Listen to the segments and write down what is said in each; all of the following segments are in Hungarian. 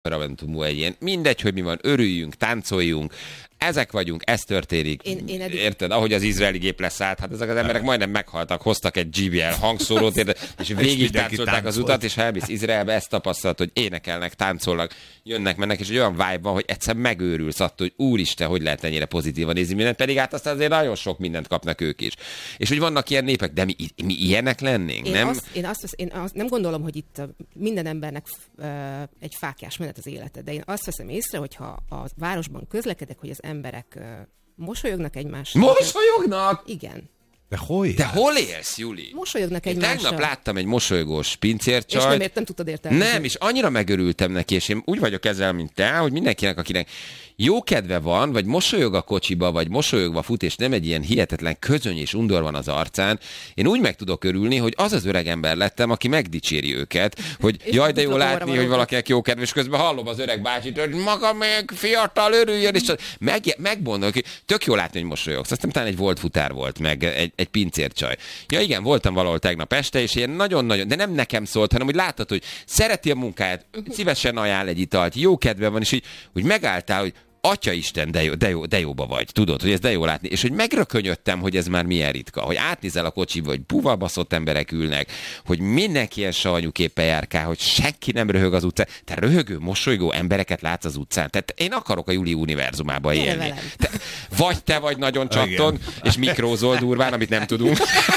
ilyen. Mindegy, hogy mi van, örüljünk, táncoljunk, ezek vagyunk, ez történik. Érted? Ahogy az izraeli gép leszállt, hát ezek az emberek majdnem meghaltak, hoztak egy JBL hangszórót, és végig táncolták az utat, és ha elmész Izraelbe, ezt tapasztalat, hogy énekelnek, táncolnak, jönnek, mennek, és egy olyan vibe van, hogy egyszer megőrülsz attól, hogy úristen, hogy lehet ennyire pozitívan nézni mindent, pedig hát aztán azért nagyon sok mindent kapnak ők is. És hogy vannak ilyen népek, de mi ilyenek lennénk, Én azt nem gondolom, hogy itt minden embernek egy fáklyás menet az élete, de én azt veszem észre, hogyha a városban közlekedek, hogy az emberek mosolyognak egymással. Mosolyognak? Igen. De hol élsz, Juli? Mosolyognak egymással. Tegnap láttam egy mosolygós pincércsajt. És nem tudtad értelni. Nem, és annyira megörültem neki, és én úgy vagyok ezzel, mint te, hogy mindenkinek, akinek jó kedve van, vagy mosolyog a kocsiba, vagy mosolyogva fut, és nem egy ilyen hihetetlen közöny és undor van az arcán, én úgy meg tudok örülni, hogy az az öreg ember lettem, aki megdicséri őket, hogy jaj, de jó látni, hogy valakinek jó kedve, és közben hallom az öreg bácsit, hogy maga még fiatal, örüljön, és megmondom, hogy tök jó látni, hogy mosolyogsz. Aztán talán egy volt futár volt, meg egy pincércsaj. Ja igen, voltam valahol tegnap este, és ilyen nagyon-nagyon, de nem nekem szólt, hanem hogy láttad, hogy szereti a munkáját, szívesen ajánl egy italt, jó kedve van, és így, hogy megálltál, hogy Atyaisten, de jóba vagy, tudod, hogy ez de jó látni. És hogy megrökönyödtem, hogy ez már milyen ritka, hogy átnézel a kocsiba, hogy buvabaszott emberek ülnek, hogy mindenki ilyen savanyúképpen járkál, hogy senki nem röhög az utcán. Te röhögő, mosolygó embereket látsz az utcán. Tehát én akarok a Juli univerzumában élni. Vagy te vagy nagyon csatton, és mikrózol durván, amit nem tudunk.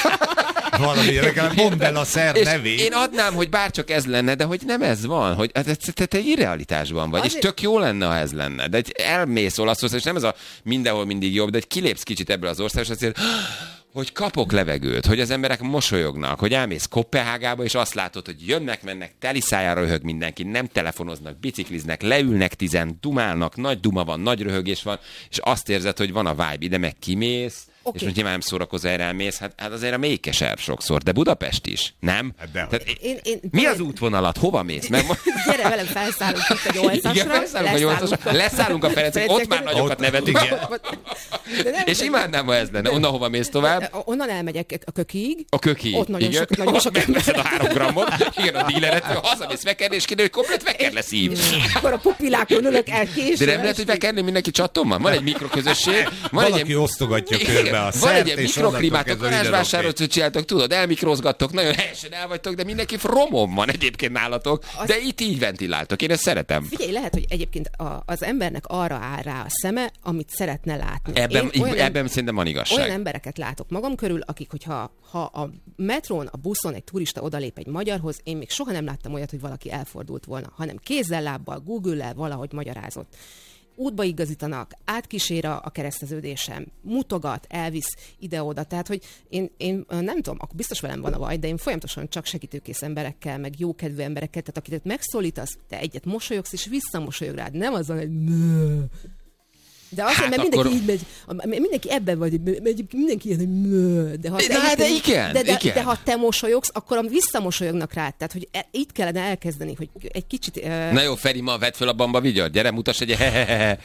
Valami, legalább mondd el a szer nevét. Én adnám, hogy bárcsak ez lenne, de hogy nem ez van, hogy te irrealitásban vagy, azért... és tök jó lenne, ha ez lenne. De elmész Olaszország, és nem ez a mindenhol mindig jobb, de hogy kilépsz kicsit ebből az országból, és azért, hogy kapok levegőt, hogy az emberek mosolyognak, hogy elmész Koppenhágába, és azt látod, hogy jönnek, mennek, teli szájára röhög mindenki, nem telefonoznak, bicikliznek, leülnek 10, dumálnak, nagy duma van, nagy röhögés van, és azt érzed, hogy van a vibe, ide meg kimész, okay. És most nyilván nem szórakozol, erre elmész, hát azért a mélykeserv sokszor, de Budapest is, nem? Hát mi az útvonalat? Hova mész? Gyere velem, felszállunk itt egy 8-asra. Igen, felszállunk a 8-asra, leszállunk a Ferencig, ott már nagyokat nevetünk. És imádnám, ha ez lenne. Onnan hova mész tovább? Onnan elmegyek a Kökig. A Kökig, ott nagyon sok ember. Megveszed a 3 grammot, igen, a díleret, hazamész vekerni, és kiderül, hogy komplet veker lesz így. Akkor a pupillákon ülök el később. De nem lehet, hogy vekerni mindenki csaton van? Van egy mikroközösség. Valaki osztogatja körbe a szert, van egy mikroklímát, a garázsvásárot, hogy csináltok, tudod, elmikrozgattok, nagyon helyesen el vagytok, de mindenki romon van egyébként nálatok, de itt így ventiláltok, én ezt szeretem. Figyelj, lehet, hogy egyébként az embernek arra áll rá a szeme, amit szeretne látni. Ebben szerintem van igazság. Olyan embereket látok magam körül, akik, hogyha a metrón, a buszon egy turista odalép egy magyarhoz, én még soha nem láttam olyat, hogy valaki elfordult volna, hanem kézzel, lábbal, Google-lel valahogy magyarázott. Útba igazítanak, átkísér a kereszteződésem, mutogat, elvisz ide-oda. Tehát, hogy én nem tudom, akkor biztos velem van a baj, de én folyamatosan csak segítőkész emberekkel, meg jókedvű emberekkel, tehát akiket megszólítasz, te egyet mosolyogsz, és visszamosolyog rád. Nem azon, hogy de azért, mert mindenki így megy, mindenki ebben vagy, mindenki ilyen, hogy de ha te mosolyogsz, akkor visszamosolyognak rád. Tehát, hogy itt kellene elkezdeni, hogy egy kicsit... Na jó, Feri, ma vedd föl a bamba vigyar, gyere, mutass egy hehehehe.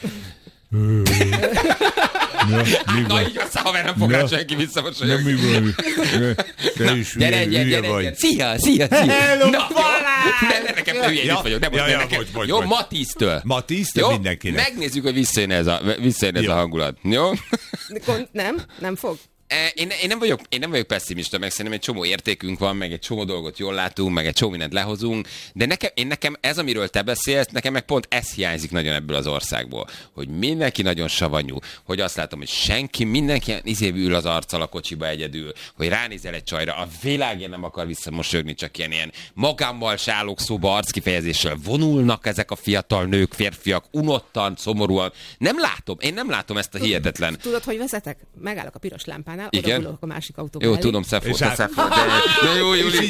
Na így aztán, haver, nem fog rá senki visszamosolyogni. Nem mi van. Te is hülye vagy. Szia. Hello, na, ne nekem hülye, itt vagyok. Jó, ma 10-től. Ma 10-től mindenkinek. Megnézzük, hogy visszajön ez a hangulat. Jó? Nem fog. Én nem vagyok pessimista, meg szerintem egy csomó értékünk van, meg egy csomó dolgot jól látunk, meg egy csomó mindent lehozunk, de nekem ez, amiről te beszélsz, nekem meg pont ez hiányzik nagyon ebből az országból, hogy mindenki nagyon savanyú, hogy azt látom, hogy mindenki ül az arccal a kocsiba egyedül, hogy ránézel egy csajra, a világén nem akar visszamosolyogni, csak ilyen magámmal se állok szóba arckifejezéssel vonulnak ezek a fiatal nők, férfiak, unottan, szomorúan. Én nem látom ezt a hihetetlen. Tudod, hogy vezetek? Megállok a piros lámpánál. Igen? A másik autóba. Jó, tudom, Szefó. De jó, Juli,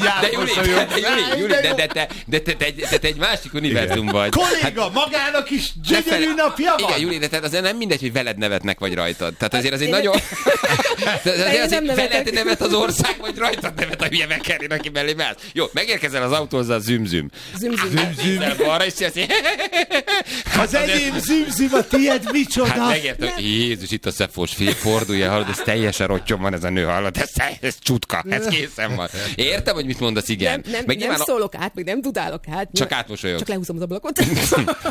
de te egy másik univerzum vagy. Kolléga, magának is gyönyörű napja van! Igen, Juli, de tehát azért nem mindegy, hogy veled nevetnek, vagy rajtad. Tehát azért az egy nagyon... Azért veled nevet az ország, vagy rajtad nevet a hülye vekerén, aki mellé mellett. Jó, megérkezel az autózzal, zümzüm. Balra is szélsz. Az enyém zümzüm, a tiéd micsoda? Hát megértem, Jézus, itt a Szefós, fordulja, hallod, ez teljesen pottyon van ez a nő, hallod? Ez csutka, ez készen van. Értem, hogy mit mondasz, igen. Nem szólok át, meg nem dudálok át. Csak átmosolyogsz. Csak lehúzom az ablakot.